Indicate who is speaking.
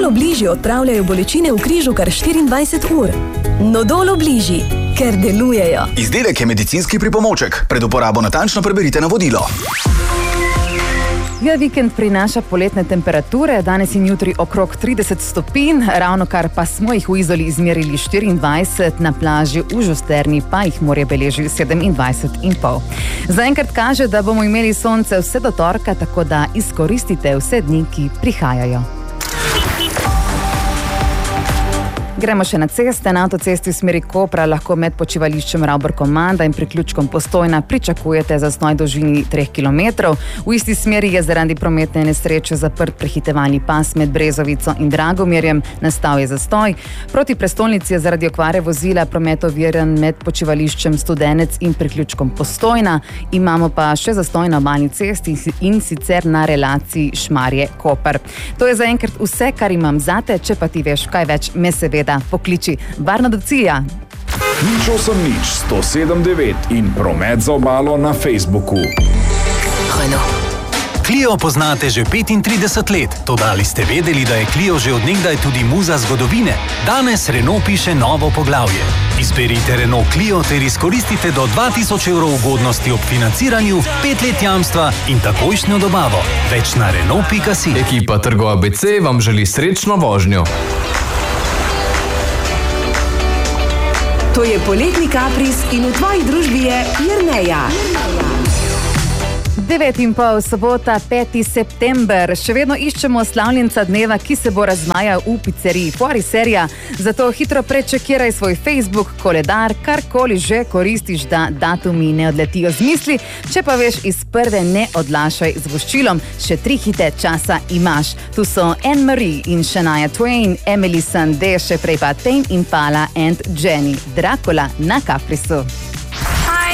Speaker 1: Nodol Obliži odpravljajo bolečine v križu kar 24 ur. Nodol Obliži, ker delujejo.
Speaker 2: Izdelek je medicinski pripomoček. Pred uporabo natančno preberite navodilo.
Speaker 3: Vikend prinaša poletne temperature, danes in jutri okrog 30 stopinj, ravno kar pa smo jih v Izoli izmerili 24, na plaži v Žusterni pa jih morje beleži 27,5. Zaenkrat kaže, da bomo imeli sonce vse do torka, tako da izkoristite vse dni, ki prihajajo. Gremo še na ceste. Na avtocesti v smeri Kopra lahko med počivališčem Ravbor-Komanda in priključkom Postojna pričakujete zastoj dolžini 3 km. V isti smeri je zaradi prometne nesreče zaprt prehitevalni pas med Brezovico in Dragomirjem, nastal je zastoj. Proti prestolnici je zaradi okvare vozila promet oviran med počivališčem Studenec in priključkom Postojna. Imamo pa še zastoj na obalni cesti in sicer na relaciji Šmarje-Koper. To je zaenkrat vse, kar imam zate, če pa ti veš kaj več, me seveda pokliči. Varno do cilja!
Speaker 4: 080 107 in promet za obalo na Facebooku.
Speaker 5: Clio poznate že 35 let, toda ali ste vedeli, da je Clio že od nekdaj tudi muza zgodovine? Danes Renault piše novo poglavje. Izberite Renault Clio ter izkoristite do 2000 evrov ugodnosti ob financiranju, 5 let jamstva in takojšnjo dobavo. Več na Renault.si.
Speaker 6: Ekipa Trgo ABC vam želi srečno vožnjo.
Speaker 1: To je poletni kapris in v tvoji družbi je Jerneja.
Speaker 3: 9:30, sobota, 5. september. Še vedno iščemo slavljenca dneva, ki se bo razmajal v pizzeriji Foriserija. Zato hitro prečekiraj svoj Facebook, koledar, karkoli že koristiš, da datumi ne odletijo z misli. Če pa veš iz prve, ne odlašaj z voščilom. Še 3 hite časa imaš. Tu so Anne-Marie in Shania Twain, Emily Sandé, še prej pa Tame Impala and Jenny. Dracula na Caprisu.